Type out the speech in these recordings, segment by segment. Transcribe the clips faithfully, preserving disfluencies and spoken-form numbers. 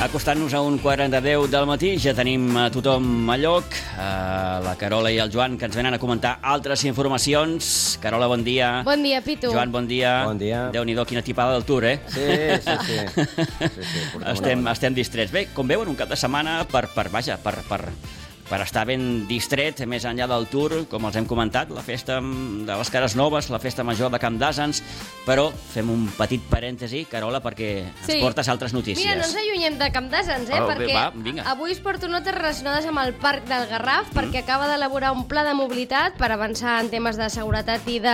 Acostant-nos a un quart de deu del matí, ja tenim a tothom a lloc, uh, la Carola i el Joan, que ens venen a comentar altres informacions. Carola, bon dia. Bon dia, Pitu. Joan, bon dia. Bon dia. Déu-n'hi-do, quina tipada del Tour, eh? Sí, sí, sí. sí, sí estem, estem distrets. Bé, com veuen, un cap de setmana per, per vaja, per... per per estar ben distret, més enllà del Tour, com els hem comentat, la festa de les Cares Noves, la festa major de Camp d'Àsens, però fem un petit parèntesi, Carola, perquè ens sí. portes altres notícies. Mira, no ens allunyem de Camp d'Àsens, eh? Oh, perquè bé, va, vinga. Avui us porto notes relacionades amb el Parc del Garraf, mm. perquè acaba d'elaborar un pla de mobilitat per avançar en temes de seguretat i de,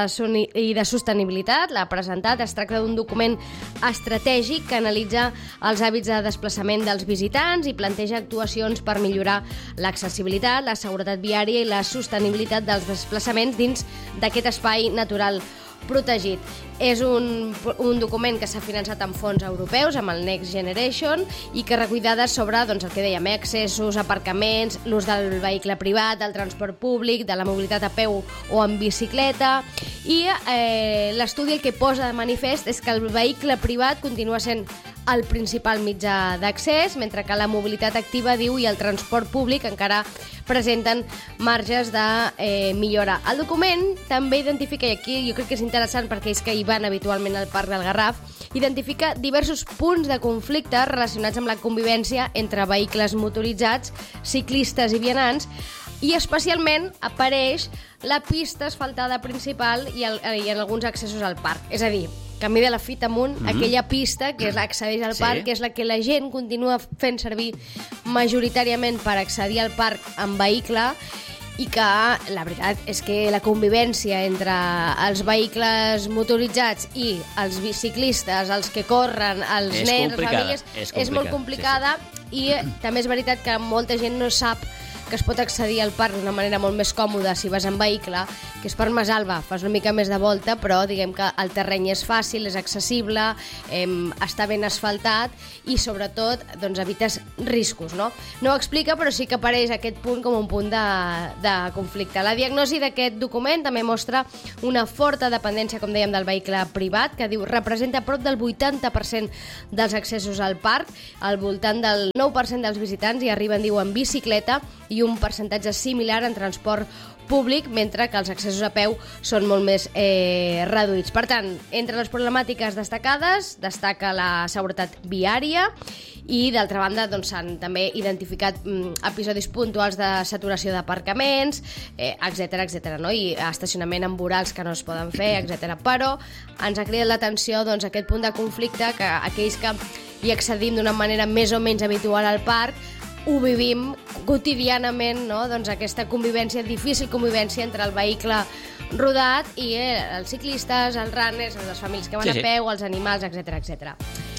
i de sostenibilitat. L'ha presentat, es tracta d'un document estratègic que analitza els hàbits de desplaçament dels visitants i planteja actuacions per millorar l'accessibilitat, la seguretat viària i la sostenibilitat dels desplaçaments dins d'aquest espai natural protegit. És un, un document que s'ha finançat amb fons europeus, amb el Next Generation, i que recull dades sobre doncs, el que dèiem, accessos, aparcaments, l'ús del vehicle privat, del transport públic, de la mobilitat a peu o en bicicleta, i eh, l'estudi el que posa de manifest és que el vehicle privat continua sent el principal mitjà d'accés, mentre que la mobilitat activa, diu, i el transport públic encara presenten marges de eh, millora. El document també identifica, i aquí jo crec que és interessant perquè és que hi van habitualment al Parc del Garraf, identifica diversos punts de conflicte relacionats amb la convivència entre vehicles motoritzats, ciclistes i vianants, i especialment apareix la pista asfaltada principal i, el, i en alguns accessos al parc. És a dir, camí de la Fita amunt, mm-hmm. aquella pista que és la que accedeix al sí. parc, que és la que la gent continua fent servir majoritàriament per accedir al parc en vehicle, i que la veritat és que la convivència entre els vehicles motoritzats i els biciclistes, els que corren, els és nens, les famílies, és, és molt complicada, sí, sí. i també és veritat que molta gent no sap que es pot accedir al parc d'una manera molt més còmoda si vas en vehicle, que és per Masalva, fas una mica més de volta, però diguem que el terreny és fàcil, és accessible, eh, està ben asfaltat i sobretot doncs, evites riscos, no? No ho explica, però sí que apareix aquest punt com un punt de, de conflicte. La diagnosi d'aquest document també mostra una forta dependència, com dèiem, del vehicle privat, que diu representa prop del vuitanta per cent dels accessos al parc, al voltant del nou per cent dels visitants hi arriben, diu, en bicicleta, i un percentatge similar en transport públic, mentre que els accessos a peu són molt més eh, reduïts. Per tant, entre les problemàtiques destacades, destaca la seguretat viària i, d'altra banda, doncs, s'han també identificat mm, episodis puntuals de saturació d'aparcaments, eh, etcètera, etcètera, no? I estacionament en vorals que no es poden fer, etcètera. Però ens ha cridat l'atenció doncs, aquest punt de conflicte que aquells que hi accedim d'una manera més o menys habitual al parc ho vivim quotidianament, no? Doncs aquesta convivència, difícil convivència entre el vehicle rodat i eh, els ciclistes, els runners, les famílies que van sí, sí. a peu, els animals, etcètera, etcètera.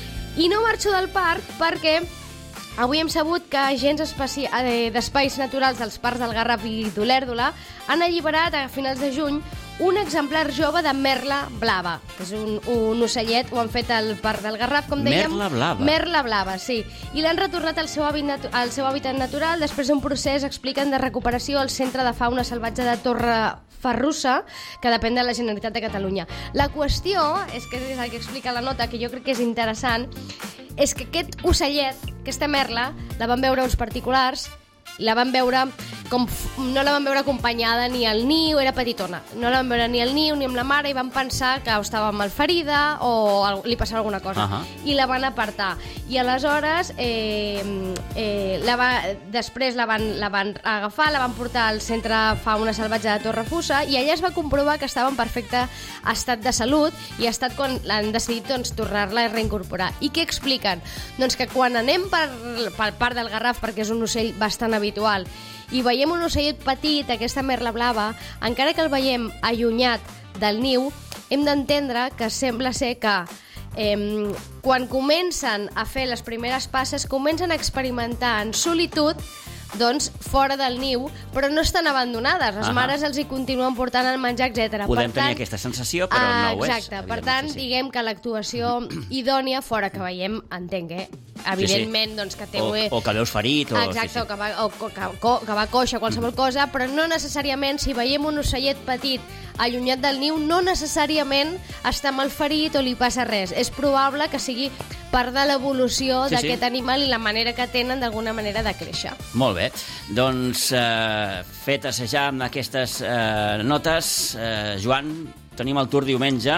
I no marxo del parc perquè avui hem sabut que agents especi... d'espais naturals dels parcs del Garraf i d'Olèrdola han alliberat a finals de juny un exemplar jove de merla blava, que és un, un ocellet, ho han fet al Parc del Garraf, com dèiem. Merla blava? Merla blava, sí. I l'han retornat al seu, hàbitat, al seu hàbitat natural després d'un procés, expliquen, de recuperació al Centre de Fauna Salvatge de Torrefarrussa, que depèn de la Generalitat de Catalunya. La qüestió, és que és el que explica la nota, que jo crec que és interessant, és que aquest ocellet, aquesta merla, la van veure uns particulars, la van veure com no la van veure acompanyada ni al niu, era petitona, no la van veure ni al niu ni amb la mare i van pensar que estava malferida o li passava alguna cosa. Uh-huh. I la van apartar. I aleshores eh, eh, la va, després la van, la van agafar, la van portar al Centre Fauna Salvatge de Torrefussa i allà es va comprovar que estava en perfecte estat de salut i ha estat quan han decidit doncs, tornar-la a reincorporar. I què expliquen? Doncs que quan anem per, pel Parc del Garraf, perquè és un ocell bastant habitual, i veiem un ocellet petit, aquesta merla blava, encara que el veiem allunyat del niu, hem d'entendre que sembla ser que eh, quan comencen a fer les primeres passes, comencen a experimentar en solitud doncs fora del niu, però no estan abandonades. Les uh-huh. mares els hi continuen portant el menjar, etcètera. Podem per tant, tenir aquesta sensació, però ah, no ho és. Exacte. Per tant, sí. diguem que l'actuació idònia, fora que veiem, entenc, eh? Evidentment, sí, sí. doncs que té... O, o que veus ferit, o... Exacte, sí, sí. o que va, o que, que, que va coixa, qualsevol cosa, però no necessàriament, si veiem un ocellet petit allunyat del niu, no necessàriament està malferit o li passa res. És probable que sigui part de l'evolució Sí, sí. d'aquest animal i la manera que tenen d'alguna manera de créixer. Molt bé. Doncs, eh, fetes ja amb aquestes eh, notes, eh, Joan, tenim el Tour diumenge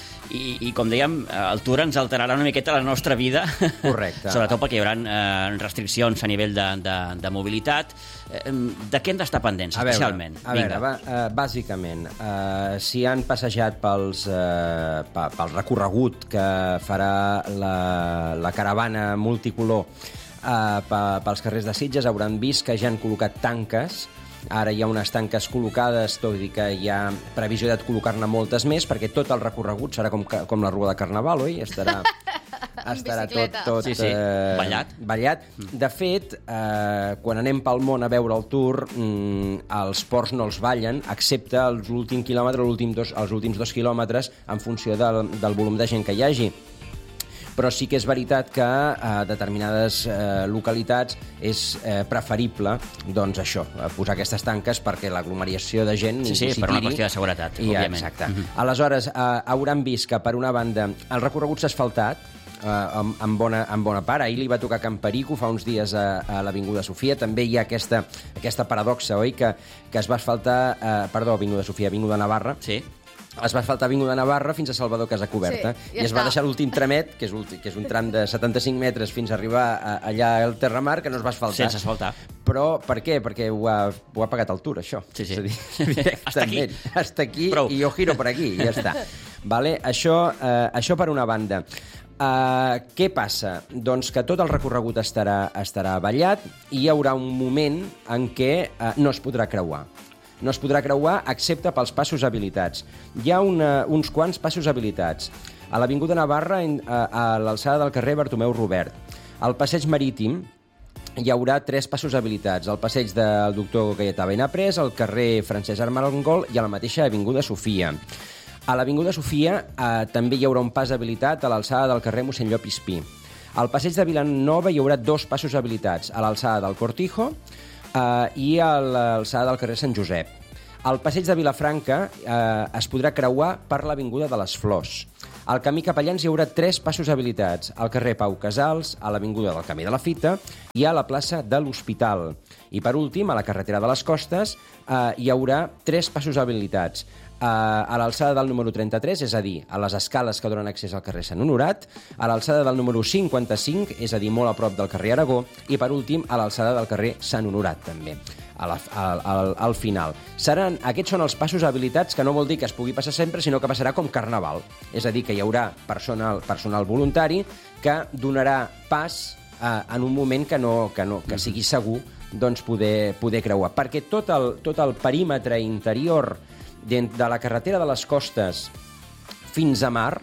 i, i com dèiem, el Tour ens alterarà una miqueta la nostra vida. Correcte. Sobretot perquè hi haurà eh, restriccions a nivell de, de, de mobilitat. Eh, de què hem d'estar pendents, A veure, especialment? a veure, va, uh, bàsicament, uh, si han passejat pels, uh, pel recorregut que farà la, la caravana multicolor uh, pels carrers de Sitges, hauran vist que ja han col·locat tanques. Ara hi ha unes tanques col·locades, tot i que hi ha previsió de col·locar-ne moltes més, perquè tot el recorregut serà com, com la Rua de Carnaval, oi? Estarà, estarà tot, bicicleta. tot Sí, sí, eh, ballat. ballat. De fet, eh, quan anem pel món a veure el Tour, mm, els ports no els ballen, excepte l'últim quilòmetre, l'últim dos, els últims dos quilòmetres, en funció del, del volum de gent que hi hagi. Però sí que és veritat que a determinades eh, localitats és eh, preferible, doncs això, posar aquestes tanques perquè l'aglomeració de gent Sí, sí, ningú s'hi per una tiri. qüestió de seguretat, I, òbviament. Exacte. Mhm. Aleshores, eh, hauran vist que, per una banda, el recorregut s'ha asfaltat, eh, en, en, bona, en bona part. Ahir li va tocar a Can Perico fa uns dies a, a l'Avinguda Sofia. També hi ha aquesta, aquesta paradoxa, oi?, que, que es va asfaltar... Eh, perdó, Avinguda Sofia, Avinguda Navarra. Sí. Es va asfaltar Avinguda Navarra fins a Salvador Casacoberta. Sí, I ja es va està. deixar l'últim tramet, que és, que és un tram de setanta-cinc metres fins a arribar a, allà al Terramar, que no es va asfaltar. Sense asfaltar. Però per què? Perquè ho ha, ho ha pagat el Tour, això. Sí, sí. És a dir, directament. Hasta aquí, Prou. i jo giro per aquí, i ja està. Vale? Això, eh, això per una banda. Uh, què passa? Doncs que tot el recorregut estarà, estarà ballat i hi haurà un moment en què uh, no es podrà creuar. No es podrà creuar excepte pels passos habilitats. Hi ha una, uns quants passos habilitats. A l'Avinguda Navarra, a, a l'alçada del carrer Bartomeu Robert. Al passeig marítim hi haurà tres passos habilitats. El passeig del doctor Gaietà Benaprés, al carrer Francesc Armengol i a la mateixa Avinguda Sofia. A l'Avinguda Sofia eh, també hi haurà un pas habilitat a l'alçada del carrer Mossèn Llop i Espí. Al passeig de Vilanova hi haurà dos passos habilitats, a l'alçada del Cortijo eh, i a l'alçada del carrer Sant Josep. Al passeig de Vilafranca eh, es podrà creuar per l'Avinguda de les Flors. Al camí cap a Llans hi haurà tres passos habilitats, al carrer Pau Casals, a l'Avinguda del Camí de la Fita i a la plaça de l'Hospital. I per últim, a la carretera de les Costes, eh, hi haurà tres passos habilitats. Uh, a l'alçada del número trenta-tres, és a dir, a les escales que donen accés al carrer Sant Honorat, a l'alçada del número cinquanta-cinc, és a dir, molt a prop del carrer Aragó, i per últim, a l'alçada del carrer Sant Honorat, també, a la, al, al, al final. Seran, aquests són els passos habilitats, que no vol dir que es pugui passar sempre, sinó que passarà com Carnaval. És a dir, que hi haurà personal, personal voluntari que donarà pas uh, en un moment que, no, que, no, que sigui segur doncs, poder, poder creuar. Perquè tot el, tot el perímetre interior de la carretera de les Costes fins a mar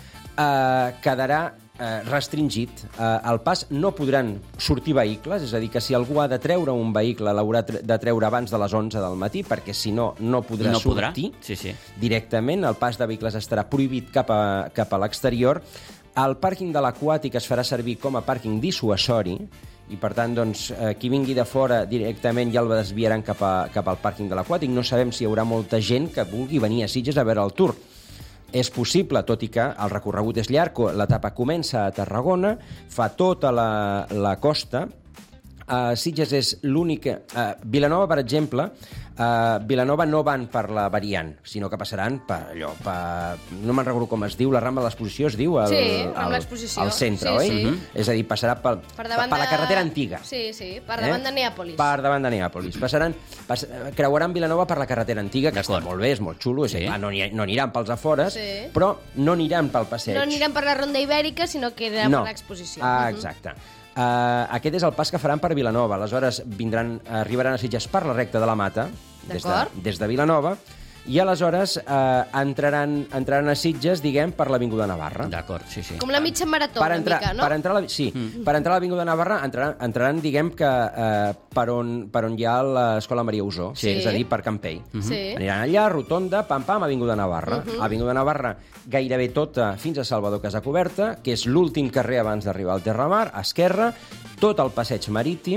eh, quedarà eh, restringit. Eh, al pas no podran sortir vehicles, és a dir, que si algú ha de treure un vehicle l'haurà de treure abans de les onze del matí, perquè si no, no podrà no podrà. sortir Sí, sí. directament. El pas de vehicles estarà prohibit cap a, cap a l'exterior. El pàrquing de l'Aquàtic es farà servir com a pàrquing dissuasori, i per tant, doncs, eh, qui vingui de fora directament ja el desviaran cap, a, cap al pàrquing de l'Aquàtic. No sabem si hi haurà molta gent que vulgui venir a Sitges a veure el Tour. És possible, tot i que el recorregut és llarg, l'etapa comença a Tarragona, fa tota la, la costa. Uh, Sitges és l'única... Uh, Vilanova, per exemple, uh, Vilanova no van per la variant, sinó que passaran per allò, per... no me'n recordo com es diu, la Rambla de l'Exposició es diu? El, Sí, amb el- l'exposició. Al centre, Sí, oi? sí. Mhm. És a dir, passarà per, Per davant per la de- carretera antiga. Sí, sí, per davant de Neàpolis. Per davant de Neàpolis. Passaran, pas, creuaran Vilanova per la carretera antiga, que està D'acord. molt bé, és molt xulo, és, Sí. sí. no, ani- no aniran pels afores, Sí. però no aniran pel passeig. No aniran per la Ronda Ibèrica, sinó que aniran No. per l'exposició. Ah, Mhm. exacte. Uh, aquest és el pas que faran per Vilanova. Aleshores vindran, arribaran a Sitges per la recta de la Mata, des de, D'acord. des de Vilanova, i aleshores uh, entraran, entraran a Sitges, diguem, per l'Avinguda Navarra. D'acord, sí, sí. Com la mitja marató, Per una entrar, mica, no? per entrar a la, sí, mm. per entrar a l'Avinguda Navarra entraran, entraran diguem, que eh, per, on, per on hi ha l'Escola Maria Usó, Sí. és a dir, per Campell. Sí. Aniran allà, rotonda, pam, pam, Avinguda Navarra. Mhm. Avinguda Navarra gairebé tota fins a Salvador Casacoberta, que és l'últim carrer abans d'arribar al Terramar, a esquerra, tot el passeig marítim,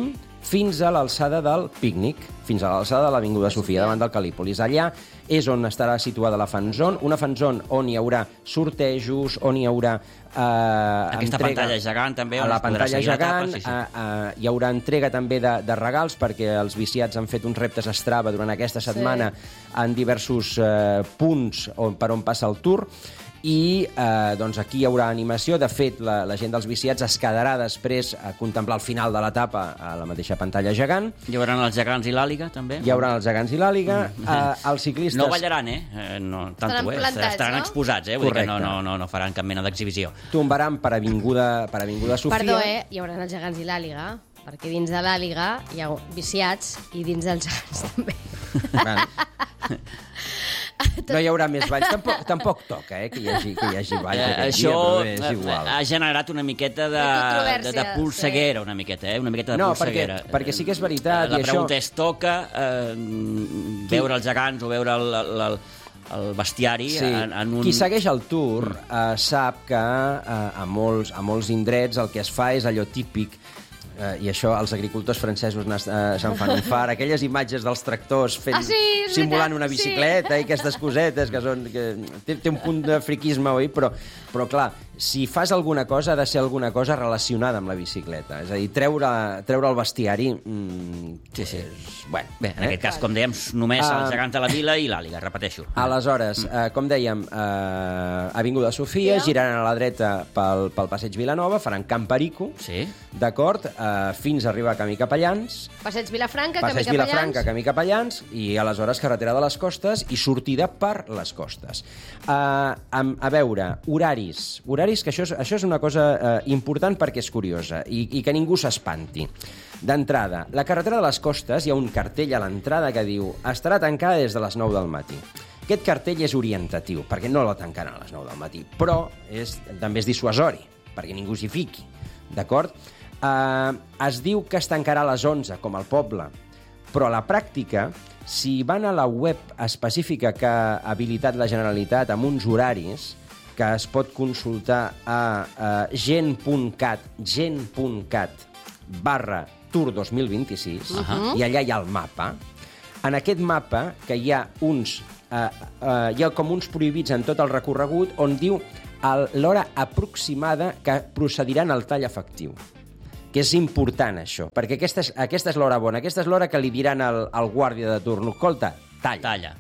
fins a l'alçada del Pícnic, fins a l'alçada de l'Avinguda Sofia, davant del Calípolis. Allà és on estarà situada la fanzone, una fanzone on hi haurà sortejos, on hi haurà eh, Aquesta entrega... pantalla gegant, també, a on la es podrà pantalla seguir gegant, l'etapa, sí, sí. eh, eh, hi haurà entrega també de, de regals, perquè els viciats han fet uns reptes a Strava durant aquesta setmana sí. en diversos eh, punts on, per on passa el Tour, i eh, doncs aquí hi haurà animació. De fet, la, la gent dels viciats es quedarà després a contemplar el final de l'etapa a la mateixa pantalla gegant. Hi haurà els gegants i l'àliga, també? Hi haurà els gegants i l'àliga. Mm. Eh, els ciclistes... No ballaran, eh? eh no, tant Estaran eh? plantats, Estaran no? exposats, eh? Vull Correcte. dir que no, no, no, no faran cap mena d'exhibició. Tombaran per Avinguda, per Avinguda Sofia. Perdó, eh? Hi haurà els gegants i l'àliga, perquè dins de l'àliga hi ha viciats i dins dels gegants també. Bueno. No hi haurà més balls. Tampoc, tampoc toca, eh, que hi hagi, que hi hagi balls Eh, aquest això dia, però bé, és igual. ha generat una miqueta de, De de, controvèrsia, de polseguera, una miqueta, eh? Una miqueta de No, polseguera. perquè- perquè sí que és veritat, La i pregunta això- és, toca eh, veure els gegants o veure el, el, el, el bestiari Sí. en, en un... Qui segueix el Tour eh, sap que eh, a, molts, a molts indrets el que es fa és allò típic, eh, i això els agricultors francesos n'es- eh, se'n fan un far, aquelles imatges dels tractors fent, Ah, sí, és simulant veritat, una bicicleta sí. i aquestes cosetes que són... Que té, té un punt de friquisme, oi? Però, però clar, si fas alguna cosa ha de ser alguna cosa relacionada amb la bicicleta. És a dir, treure, treure el bestiari... Mm, Sí, sí. És, bueno, Bé, en aquest cas, com dèiem, només Ah. els gegants de la vila i l'àliga, repeteixo. Aleshores, eh, com dèiem, eh, Avinguda Sofia, Ja. giraran a la dreta pel, pel passeig Vilanova, faran Camp Perico, Sí? d'acord, eh, fins a arribar a Camí Capellans, Passeig Vilafranca, Camí passeig Capellans... Vilafranca, Camí Capellans, i aleshores carretera de les Costes i sortida per les Costes. Eh, a, a veure, horaris. Horaris, que això és, això és una cosa eh, important perquè és curiosa i, i que ningú s'espanti. D'entrada, la carretera de les Costes, hi ha un cartell a l'entrada que diu estarà tancada des de les nou del matí. Aquest cartell és orientatiu, perquè no la tancaran a les nou del matí, però és, també és dissuasori, perquè ningú s'hi fiqui, d'acord? Eh, es diu que es tancarà a les onze, com al poble, però a la pràctica, si van a la web específica que ha habilitat la Generalitat amb uns horaris, que es pot consultar a uh, gent.cat, gent.cat barra Tour dos mil vint-i-sis, uh-huh. i allà hi ha el mapa. En aquest mapa, que hi ha uns uh, uh, hi ha com uns prohibits en tot el recorregut, on diu el- l'hora aproximada que procediran al tall efectiu. Que és important, això, perquè aquesta és, aquesta és l'hora bona, aquesta és l'hora que li diran al, al guàrdia de turno, escolta, talla. Talla.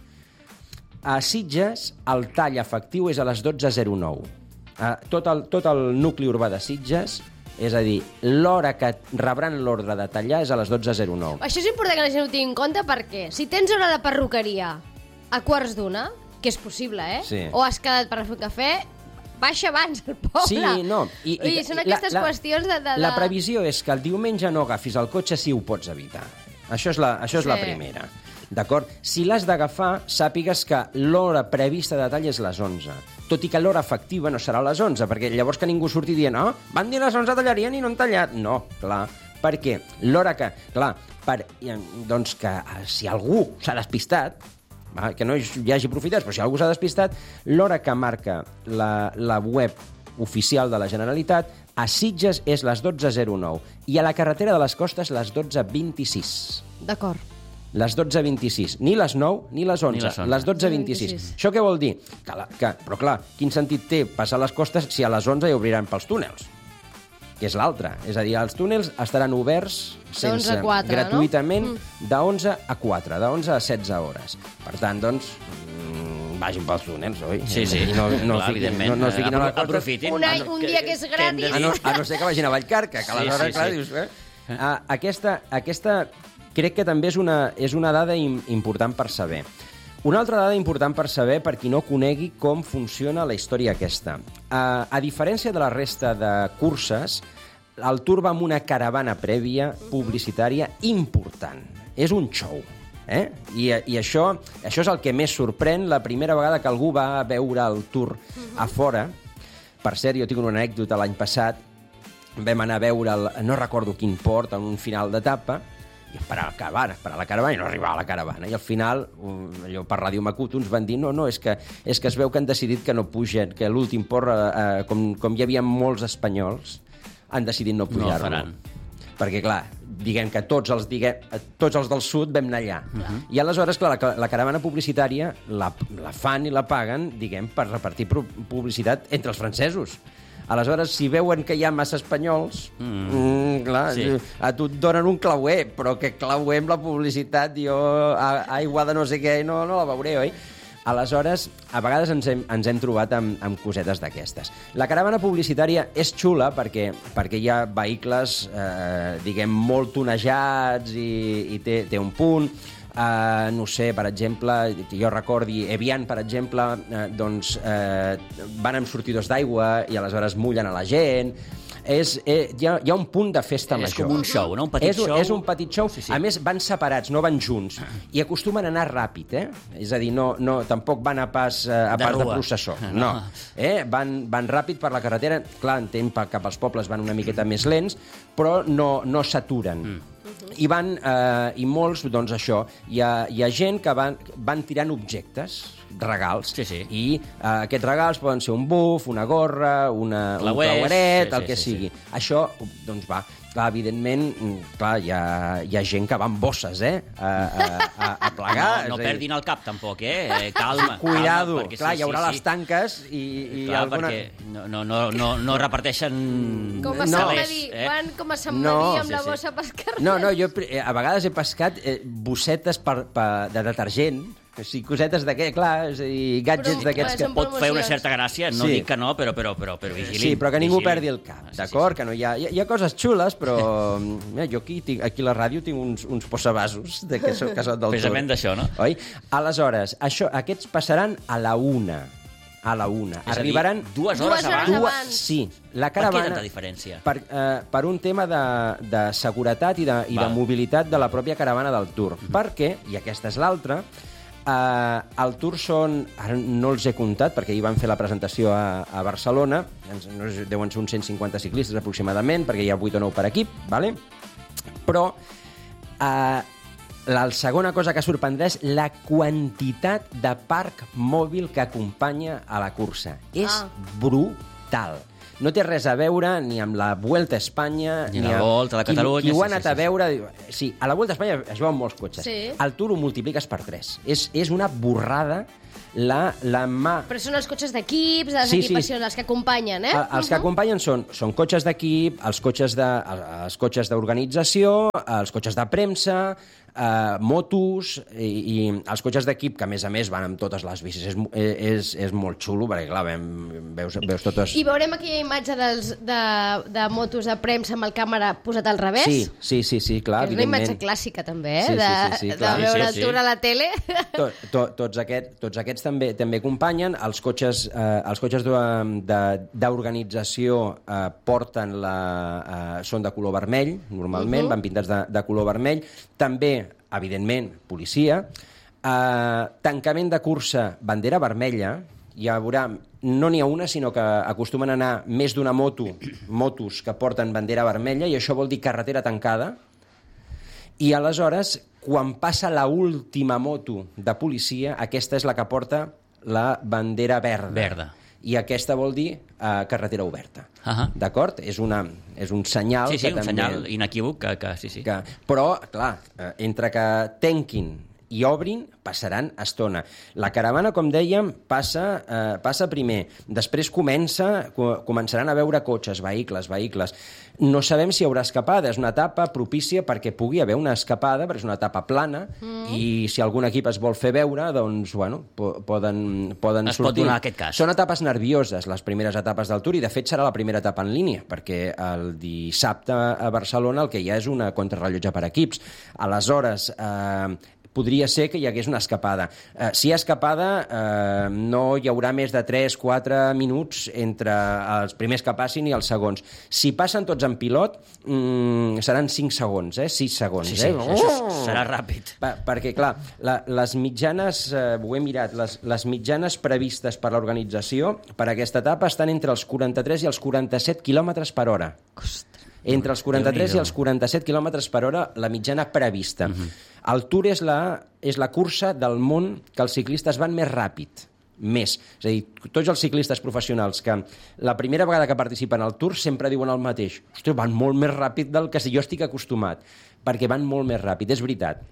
A Sitges, el tall efectiu és a les dotze zero nou. Uh, tot, el, tot el nucli urbà de Sitges, és a dir, l'hora que rebran l'ordre de tallar és a les dotze zero nou. Això és important que la gent ho tingui en compte perquè si tens hora de perruqueria a quarts d'una, que és possible, eh? Sí. O has quedat per fer un cafè, baixa abans al poble. Sí, no. I, Vull dir, són aquestes qüestions de, de, de... La previsió és que el diumenge no agafis el cotxe si ho pots evitar. Això és la, això és Sí. la primera. D'acord? Si l'has d'agafar, sàpigues que l'hora prevista de tall és les onze. Tot i que l'hora efectiva no serà a les onze, perquè llavors que ningú surti dient oh, van dir a les onze tallarien i no han tallat. No, clar. Per què? L'hora que... Clar, per, doncs que eh, si algú s'ha despistat, va, que no hi hagi aprofitats, però si algú s'ha despistat, l'hora que marca la, la web oficial de la Generalitat a Sitges és les dotze zero nou i a la carretera de les Costes les dotze vint-i-sis. D'acord. Les dotze vint-i-sis. Ni les nou ni les onze. Ni les onze. Les dotze vint-i-sis. vint-i-sis. Això què vol dir? Que, la, que, però clar, quin sentit té passar les costes si a les onze hi obriran pels túnels? Que és l'altre. És a dir, els túnels estaran oberts sense, d'onze a quatre, gratuïtament no? Mm. d'onze a quatre, d'onze a setze hores. Per tant, doncs, mm, vagin pels túnels, oi? Sí, sí. I no, no, Clar, fiquin, evidentment. no, no es fiquin a la Apro- costa. aprofitin. Un, Ah, any, no, un dia que és que hem de gratis... A no, a no ser que vagin a Vallcarca, que Sí, aleshores, sí, clar, sí. dius... Eh? Ah, aquesta, aquesta crec que també és una, és una dada im, important per saber. Una altra dada important per saber, per qui no conegui com funciona la història aquesta. Uh, a diferència de la resta de curses, el Tour va amb una caravana prèvia publicitària important. És un show. Eh? I, i això, això és el que més sorprèn la primera vegada que algú va veure el Tour a fora. Per cert, jo tinc una anècdota l'any passat. Vam anar a veure, el, no recordo quin port, en un final d'etapa, i esperar la caravana, esperar la caravana i no arribar a la caravana. I al final, um, allò per Ràdio Macuto ens van dir no, no, és que, és que es veu que han decidit que no pugen, que l'últim port, eh, com, com hi havia molts espanyols, han decidit no No el pujar-lo. faran. perquè, clar, diguem que tots els, diguem, tots els del sud vam anar allà. Uh-huh. I aleshores, clar, la, la caravana publicitària la, la fan i la paguen, diguem, per repartir publicitat entre els francesos. Aleshores, si veuen que hi ha massa espanyols, mm. Mm, clar, sí. a tu et donen un clauer, però que clauer amb la publicitat, jo, a, aigua de no sé què, no, no la veuré, oi? Aleshores, a vegades ens hem, ens hem trobat amb, amb cosetes d'aquestes. La caravana publicitària és xula perquè, perquè hi ha vehicles, eh, diguem, molt tonejats i, i té, té un punt. Uh, no sé, per exemple, jo recordi Evian, per exemple, uh, doncs uh, van amb sortidors d'aigua i aleshores mullen a la gent. És, eh, hi, ha, hi ha un punt de festa és major. És com un show, no? Un petit és, show. És un petit show. Sí, sí. A més, van separats, no van junts. I acostumen a anar ràpid, eh? És a dir, no, no, tampoc van a pas, uh, a pas de, de processó. No. Eh? Van, van ràpid per la carretera. Clar, entenc que cap als pobles van una miqueta més lents, però no, no s'aturen. Mm. I van, eh, i molts, doncs això, hi ha, hi ha gent que van, van tirant objectes, regals, sí, sí. i eh, aquests regals poden ser un buf, una gorra, una, un claueret, sí, el que sí, sigui. Sí. Això, doncs va, clar, evidentment, clar, hi ha, hi ha gent que va amb bosses, eh, a, a, a plegar. No, no perdin el cap, tampoc, eh? Calma. Cuidado, calma, clar, sí, hi haurà sí, les sí. tanques i, i clar, alguna... perquè no, no, no, no, no reparteixen... Com a no. Sant Madí, eh? Van com a Sant Madí no, amb sí, la sí. bossa pescar. No, no, jo a vegades he pescat eh, bossetes per, per, de detergent, o sigui, cosetes d'aquest, clar, és a dir, gadgets d'aquests que... Pot fer una certa gràcia, no sí. dic que no, però, però, però, però vigilin. Sí, però que ningú vigilin. perdi el cap, Ah, sí, d'acord? sí, sí. Que no hi ha, hi ha, hi ha coses xules, però mira, jo aquí, tinc, aquí a la ràdio tinc uns, uns possavasos de que són, que són del Precisament tot. d'això, no? Oi? Aleshores, això, aquests passaran a la una. A la una. És Arribaran... a dir, dues hores, dues hores abans. abans. Sí. La Per caravana... què tanta diferència? Per, eh, per un tema de, de seguretat i de, i de mobilitat de la pròpia caravana del Tour. Mm-hmm. Perquè, i aquesta és l'altra, eh, el Tour són... Ara no els he comptat, perquè hi van fer la presentació a, a Barcelona, no, deuen ser uns cent cinquanta ciclistes aproximadament, perquè hi ha vuit o nou per equip, vale? Però... Eh, La segona cosa que sorprendrà és la quantitat de parc mòbil que acompanya a la cursa. És Ah. brutal. No té res a veure ni amb la Vuelta a Espanya... Ni la Volta de Catalunya, Qui, qui ho ha sí, anat sí, a sí. veure... Sí, a la Vuelta a Espanya es veuen molts cotxes. Sí. Al Tour ho multipliques per tres. És, és una borrada la, la mà... Però són els cotxes d'equips, de les Sí, sí. equipacions, els que acompanyen, eh? El- Els que acompanyen són, són cotxes d'equip, els cotxes de, els cotxes d'organització, els cotxes de premsa, eh, motos i, i els cotxes d'equip, que a més a més van amb totes les bicis. És, és, és molt xulo, perquè clar, vem, veus, veus totes... I veurem aquella imatge dels, de, de motos de premsa amb el càmera posat al revés? Sí, sí, sí, sí, clar, És una evidentment. imatge clàssica, també, eh? Sí, sí, de, sí, sí, de clar. veure Sí, el sí, Tour sí. a la tele. To, to, tots, aquest, tots aquests també també acompanyen. Els cotxes, eh, els cotxes de- de- d'organització eh, porten la, eh, són de color vermell, normalment, uh-huh. van pintats de, de color vermell. També, evidentment, policia. Eh, tancament de cursa, bandera vermella. Hi haurà, no n'hi ha una, sinó que acostumen a anar més d'una moto, motos que porten bandera vermella, i això vol dir carretera tancada. I aleshores, quan passa la última moto de policia, aquesta és la que porta la bandera verda. Verda. I aquesta vol dir eh, carretera oberta. Ahà. D'acord? És, una, és un senyal... Sí, sí, que un també... senyal inequívoc que, que sí, sí. Que, però, clar, eh, entre que tanquin i obrin, passaran estona. La caravana, com dèiem, passa, eh, passa primer. Després comença, co començaran a veure cotxes, vehicles, vehicles. No sabem si hi haurà escapada. És una etapa propícia perquè pugui haver una escapada, perquè és una etapa plana, mm. i si algun equip es vol fer veure, doncs, bueno, po poden, poden Es sortir. pot donar aquest cas. Són etapes nervioses, les primeres etapes del Tour, i de fet serà la primera etapa en línia, perquè el dissabte a Barcelona el que hi ha és una contrarrellotge per equips. Aleshores, eh, podria ser que hi hagués una escapada. Eh, si hi ha escapada, eh, no hi haurà més de tres quatre minuts entre els primers que passin i els segons. Si passen tots en pilot, mm, seran cinc segons, eh? sis segons. Sí, sí, eh? això serà ràpid. Pa perquè, clar, la, les mitjanes, eh, ho he mirat, les, les mitjanes previstes per l'organització per a aquesta etapa estan entre els quaranta-tres i els quaranta-set quilòmetres per hora. Ostres. Entre els quaranta-tres i els quaranta-set quilòmetres per hora, la mitjana prevista. Uh-huh. El Tour és la, és la cursa del món que els ciclistes van més ràpid. més. És a dir, tots els ciclistes professionals que la primera vegada que participen al Tour sempre diuen el mateix. Ostres, van molt més ràpid del que jo estic acostumat, perquè van molt més ràpid, és veritat.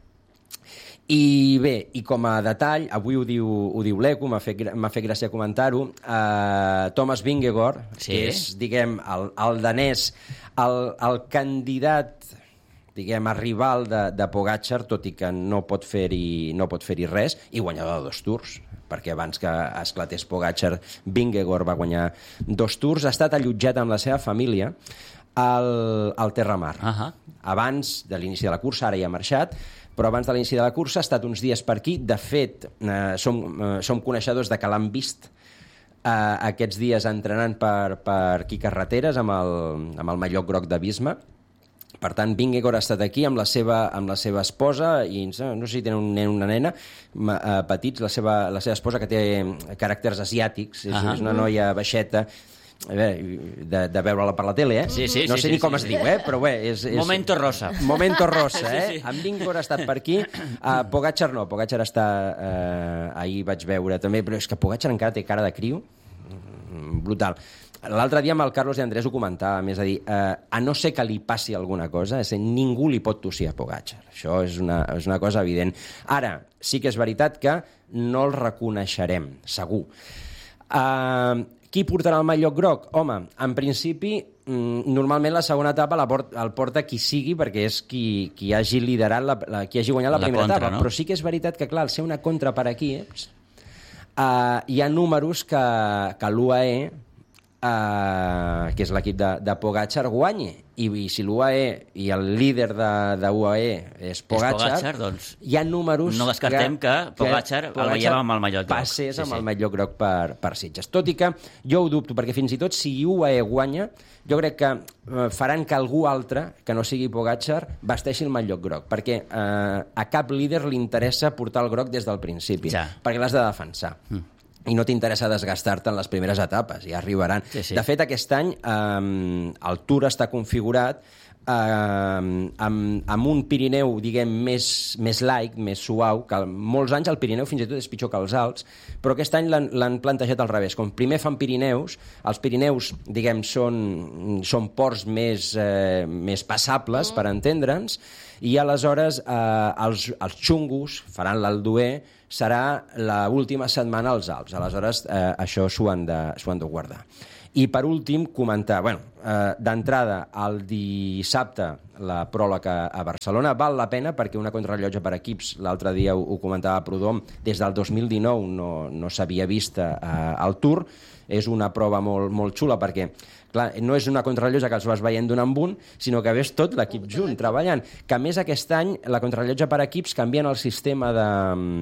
I bé, i com a detall, avui ho diu, ho diu l'Eco, m'ha fet, m'ha fet gràcia comentar-ho, eh, Thomas Vingegaard, sí. que és, diguem, el, el danès, el, el candidat, diguem, a rival de, de Pogačar, tot i que no pot fer-hi no pot fer-hi res, i guanyador de dos tours, perquè abans que esclatés Pogačar, Vingegaard va guanyar dos tours, ha estat allotjat amb la seva família al, al Terramar. Uh-huh. Abans de l'inici de la cursa, ara ja ha marxat, però abans de l'inici de la cursa ha estat uns dies per aquí. De fet, eh, som, eh, som coneixedors de que l'han vist eh, aquests dies entrenant per, per aquí carreteres amb el, amb el mallot groc de Visma. Per tant, Vingegaard ha estat aquí amb la seva, amb la seva esposa, i no sé si tenen un nen o una nena, eh, petits, la seva, la seva esposa, que té caràcters asiàtics, és, uh-huh. és una noia baixeta, a veure, de, de veure-la per la tele, eh? Sí, sí, no sí, sé sí, ni com sí, es sí. diu, eh? Però bé... És, és... Momento rosa. Momento rosa, eh? Sí, sí. En Vingegaard ha estat per aquí. Uh, Pogačar no, Pogačar està... Uh, ahir vaig veure també, però és que Pogačar encara té cara de criu. Mm, brutal. L'altre dia amb el Carlos de Andrés ho comentava, més a dir, uh, a no ser que li passi alguna cosa, és a dir, ningú li pot tossir a Pogačar. Això és una, és una cosa evident. Ara, sí que és veritat que no el reconeixerem, segur. Uh, qui portarà el mallot groc? Home, en principi, normalment la segona etapa la port, el porta qui sigui, perquè és qui, qui hagi liderat, la, la, qui hagi guanyat la, la primera contra, etapa. No? Però sí que és veritat que, clar, al ser una contra per aquí, eh, uh, hi ha números que, que l'U A E, uh, que és l'equip de, de Pogačar, guanyi. I, i si l'U A E i el líder de, de U A E és Pogačar, és Pogačar, doncs hi ha números... No descartem que, que Pogačar, que Pogačar el veiem amb el mallot groc. Passés sí, amb sí. el mallot groc per, per Sitges. Tot i que jo ho dubto, perquè fins i tot si U A E guanya, jo crec que eh, faran que algú altre, que no sigui Pogačar, vesteixi el mallot groc, perquè eh, a cap líder li interessa portar el groc des del principi, ja. perquè l'has de defensar. Mm. I no t'interessa desgastar-te en les primeres etapes, ja arribaran. Sí, sí. De fet, aquest any eh, el Tour està configurat eh, amb, amb un Pirineu, diguem, més, més light, més suau, que molts anys el Pirineu fins i tot és pitjor que els Alps, però aquest any l'han plantejat al revés. Com primer fan Pirineus, els Pirineus, diguem, són, són ports més, eh, més passables, mm. per entendre'ns, i aleshores eh, els, els xungos faran l'Alduer, serà l'última setmana als Alps. Aleshores, eh, això s'ho han, de, s'ho han de guardar. I, per últim, comentar... Bueno, eh, d'entrada, el dissabte, la pròleg a Barcelona val la pena perquè una contrarrellotge per equips, l'altre dia ho, ho comentava Prudhomme, des del dos mil dinou no, no s'havia vist eh, al Tour. És una prova molt, molt xula perquè, clar, no és una contrarrellotge que els vas veient d'un en un, sinó que ves tot l'equip junt, treballant. Que, a més, aquest any, la contrarrellotge per equips canvien el sistema de...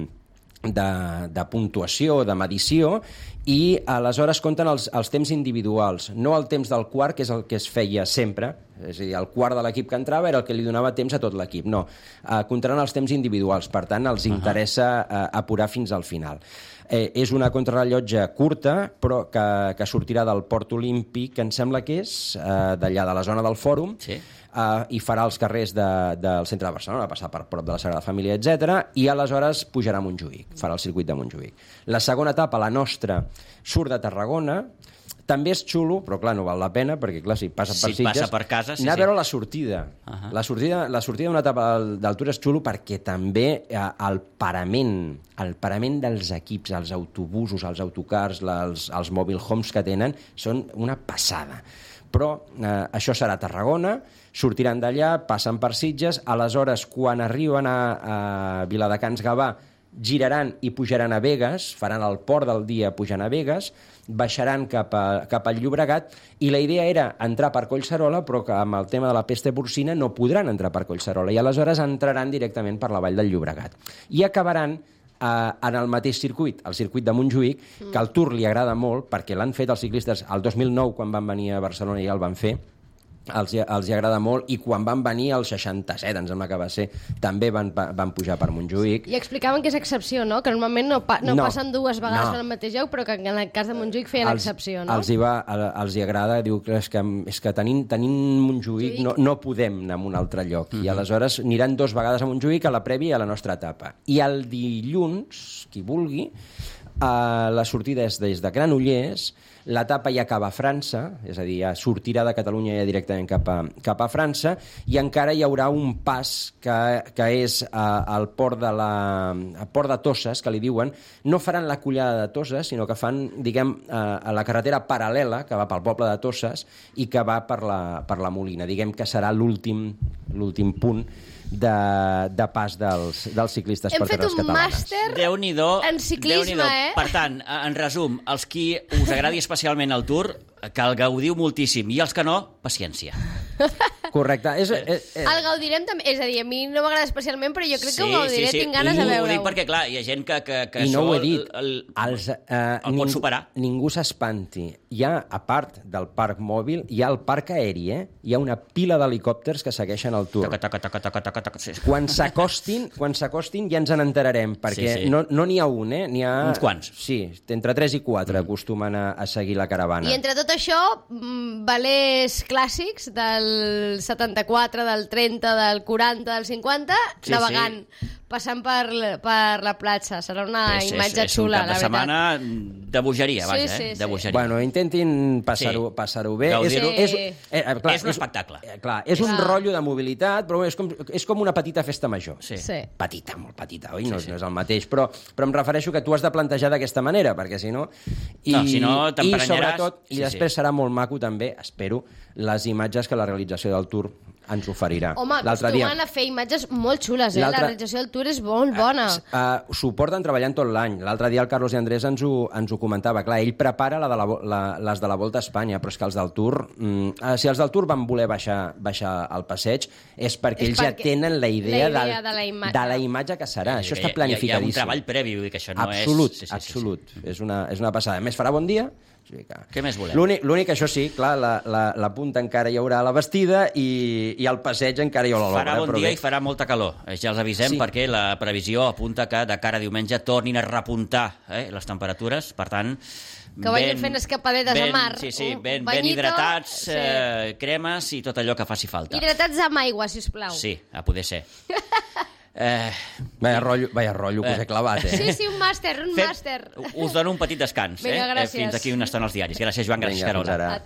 De, de puntuació, de medició, i aleshores compten els, els temps individuals, no el temps del quart, que és el que es feia sempre, és a dir, el quart de l'equip que entrava era el que li donava temps a tot l'equip, no, uh, comptaran els temps individuals, per tant els interessa uh, apurar fins al final. Eh, és una contrarrellotge curta, però que, que sortirà del Port Olímpic, que em sembla que és, uh, d'allà de la zona del Fòrum, sí. Uh, i farà els carrers de, del centre de Barcelona, passar per prop de la Sagrada Família, etcètera, i aleshores pujarà a Montjuïc, farà el circuit de Montjuïc. La segona etapa, la nostra, surt de Tarragona, també és xulo, però clar, no val la pena, perquè clar, si passa per si Sitges... passa per casa, sí, anar sí. a veure la sortida. Uh-huh. La sortida, la sortida d'una etapa d'altura és xulo perquè també eh, el parament, el parament dels equips, els autobusos, els autocars, la, els, els mobile homes que tenen, són una passada. Però eh, això serà a Tarragona, sortiran d'allà, passen per Sitges, aleshores, quan arriben a, a Viladecans Gavà, giraran i pujaran a Begues, faran el port del dia pujant a Begues, baixaran cap, a, cap al Llobregat, i la idea era entrar per Collserola, però que amb el tema de la pesta porcina no podran entrar per Collserola, i aleshores entraran directament per la vall del Llobregat. I acabaran eh, en el mateix circuit, el circuit de Montjuïc, mm. que al Tour li agrada molt, perquè l'han fet els ciclistes el dos mil nou, quan van venir a Barcelona, ja el van fer, els, els hi agrada molt, i quan van venir el seixanta-set, em sembla que va ser, també van, van pujar per Montjuïc. I explicaven que és excepció, no? Que normalment no, pa no, no passen dues vegades no. pel mateix lloc, però que en el cas de Montjuïc feien els, excepció, no? Els hi, va, els hi agrada, diu que és que, és que tenint, tenint Montjuïc no, no podem anar a un altre lloc, mm -hmm. i aleshores aniran dues vegades a Montjuïc, a la prèvia i a la nostra etapa. I el dilluns, qui vulgui, Uh, la sortida és des de Granollers, l'etapa ja acaba a França, és a dir, ja sortirà de Catalunya ja directament cap a, cap a França, i encara hi haurà un pas que, que és uh, al port de, la, al port de Toses, que li diuen. No faran la collada de Toses, sinó que fan, diguem, uh, a la carretera paral·lela que va pel poble de Toses i que va per la, per la Molina. Diguem que serà l'últim l'últim punt de, de pas dels, dels ciclistes Hem per fet terres un catalanes. màster Déu-n'hi-do, en ciclisme, Déu-n'hi-do. eh? Per tant, en resum, els qui us agradi especialment el Tour, que el gaudiu moltíssim, i els que no, paciència. Correcte. És, és, és... El gaudirem també, és a dir, a mi no m'agrada especialment, però jo crec Sí, que ho gaudiré, sí, sí. tinc ganes I de ho veure-ho. dic perquè, clar, hi ha gent que, que, que I no això ho he dit. El, el, Els, uh, el pot superar. Ningú s'espanti. Hi ha, a part del parc mòbil, hi ha el parc aeri, eh? Hi ha una pila d'helicòpters que segueixen el Tour. Taca, taca, taca, taca, taca, taca, sí. Quan s'acostin, quan s'acostin ja ens n'enterarem, perquè Sí, sí. no no n'hi ha un, eh? N'hi ha... Uns quants. Sí, entre tres i quatre acostumen a, a seguir la caravana. I entre tot això, mm, velers clàssics del setanta-quatre, del trenta, del quaranta, del cinquanta, Sí, navegant, passant per, per la platja. Serà una És, és, imatge és xula, un cap de la veritat. setmana de bogeria, Sí, vaja, sí, eh? sí. De bogeria. Bueno, intentin passar-ho Sí. passar-ho bé. Gaudir-ho. És, Sí. és, eh, clar, És un espectacle. Eh, clar, és un Clar. rotllo de mobilitat, però és com, és com una petita festa major. Sí. Sí. Petita, molt petita, oi? No, sí, sí. no és el mateix, però, però em refereixo que tu has de plantejar d'aquesta manera, perquè si no... I, No, si no, I t'emprenyaràs. sobretot, Sí, i després serà molt maco també, espero, les imatges que la realització del Tour ens oferirà. Home, L'altre dia. acostumen a fer imatges molt xules, eh? La L'altre- realització del Tour és molt bona. Uh, s'ho porten treballant tot l'any. L'altre dia el Carlos i Andrés ens ho, ens ho comentava. Clar, ell prepara la de la, vo- la, les de la Volta a Espanya, però és que els del Tour... Mm, uh, si els del Tour van voler baixar, baixar al passeig és perquè És ells perquè ja tenen la idea, la idea del, de la imatge. de la imatge que serà. Vull Això dir està que planificadíssim. Hi ha, hi ha un treball previ, vull dir que això no absolut, és... Sí, sí, sí, absolut. És, una, és una passada. A més, farà bon dia. O sigui que... Què més volem? L'únic, l'únic, això sí, clar, la, la, la punta encara hi haurà a la vestida i, i al passeig encara hi haurà l'obra. Farà bon però dia bé. i farà molta calor. Eh, Ja els avisem Sí. perquè la previsió apunta que de cara a diumenge tornin a repuntar eh, les temperatures. Per tant, Que vagin fent escapadetes ben, al mar. Sí, sí, Un ben, ben banyito, hidratats, sí. eh, cremes i tot allò que faci falta. Hidratats amb aigua, sisplau. Sí, a poder ser. Eh, Vaya rotllo, vaya rotllo que us Eh. he clavat, eh? Sí, sí, un màster, un fet, màster. us dono un petit descans. Vinga, eh? gràcies. Fins aquí una estona als diaris. Gràcies, Joan. Gràcies, Vinga, fins Carola. ara. A tu.